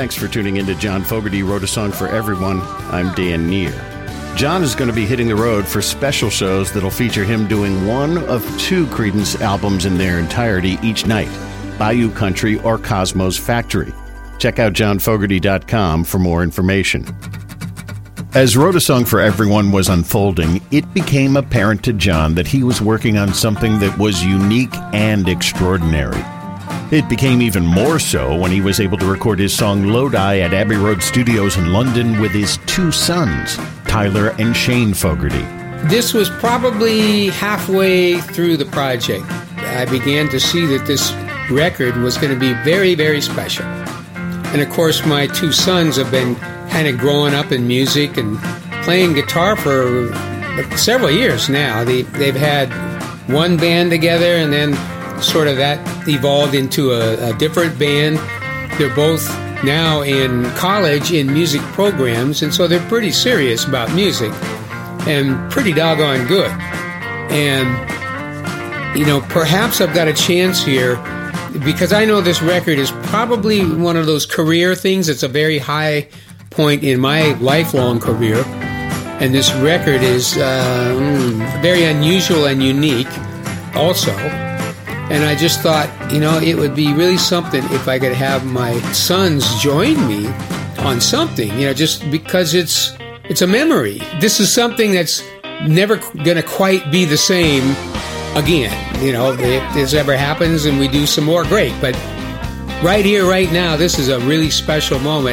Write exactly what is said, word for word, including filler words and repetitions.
Thanks for tuning in to John Fogerty Wrote a Song for Everyone. I'm Dan Neer. John is going to be hitting the road for special shows that'll feature him doing one of two Creedence albums in their entirety each night, Bayou Country or Cosmo's Factory. Check out john fogerty dot com for more information. As Wrote a Song for Everyone was unfolding, it became apparent to John that he was working on something that was unique and extraordinary. It became even more so when he was able to record his song Lodi at Abbey Road Studios in London with his two sons, Tyler and Shane Fogerty. This was probably halfway through the project. I began to see that this record was going to be very, very special. And of course, my two sons have been kind of growing up in music and playing guitar for several years now. They, they've had one band together, and then sort of that evolved into a, a different band. They're both now in college in music programs, and so they're pretty serious about music and pretty doggone good. And, you know, perhaps I've got a chance here because I know this record is probably one of those career things. It's a very high point in my lifelong career. And this record is uh, very unusual and unique also. And I just thought, you know, it would be really something if I could have my sons join me on something, you know, just because it's it's a memory. This is something that's never going to quite be the same again. You know, if this ever happens and we do some more, great. But right here, right now, this is a really special moment.